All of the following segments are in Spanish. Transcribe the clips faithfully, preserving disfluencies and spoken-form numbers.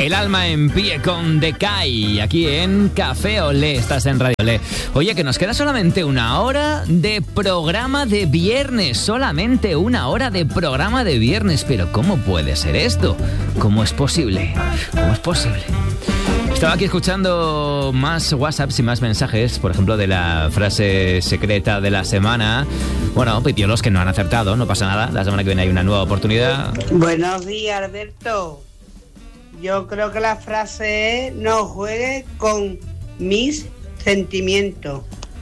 El alma en pie con Decay, aquí en Café Olé, estás en Radio Olé. Oye, que nos queda solamente una hora de programa de viernes, solamente una hora de programa de viernes. Pero ¿cómo puede ser esto? ¿Cómo es posible? ¿Cómo es posible? Estaba aquí escuchando más WhatsApps y más mensajes, por ejemplo, de la frase secreta de la semana. Bueno, pipiolos que no han acertado, no pasa nada. La semana que viene hay una nueva oportunidad. Buenos días, Alberto. Yo creo que la frase es: no juegue con mis sentimientos.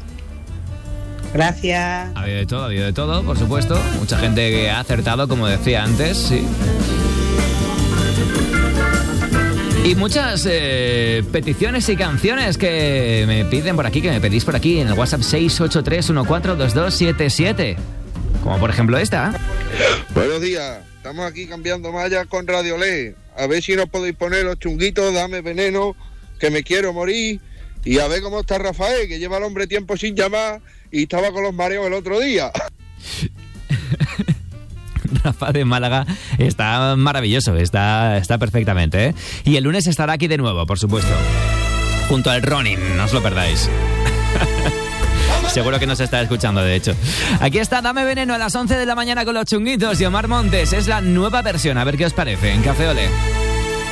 Gracias. Ha habido de todo, ha habido de todo, por supuesto. Mucha gente que ha acertado, como decía antes, sí. Y muchas eh, peticiones y canciones que me piden por aquí, que me pedís por aquí en el WhatsApp seis ocho tres uno cuatro dos dos siete siete. Como por ejemplo esta. Buenos días, estamos aquí cambiando mallas con Radio Olé. A ver si nos podéis poner los chunguitos, dame veneno, que me quiero morir. Y a ver cómo está Rafael, que lleva el hombre tiempo sin llamar y estaba con los mareos el otro día. Rafa de Málaga está maravilloso, está, está perfectamente, ¿eh? Y el lunes estará aquí de nuevo, por supuesto, junto al Ronin, no os lo perdáis. Seguro que nos está escuchando, de hecho. Aquí está Dame Veneno a las once de la mañana con los chunguitos y Omar Montes. Es la nueva versión, a ver qué os parece en Café Olé.